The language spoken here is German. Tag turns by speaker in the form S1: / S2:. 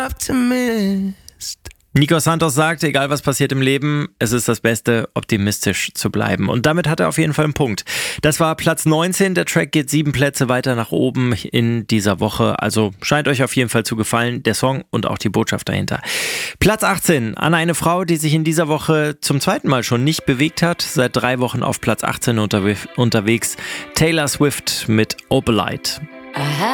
S1: Nico Santos sagt, egal was passiert im Leben, es ist das Beste, optimistisch zu bleiben. Und damit hat er auf jeden Fall einen Punkt. Das war Platz 19. Der Track geht 7 Plätze weiter nach oben in dieser Woche. Also scheint euch auf jeden Fall zu gefallen, der Song und auch die Botschaft dahinter. Platz 18. An eine Frau, die sich in dieser Woche zum zweiten Mal schon nicht bewegt hat. Seit 3 Wochen auf Platz 18 unterwegs. Taylor Swift mit Opalite.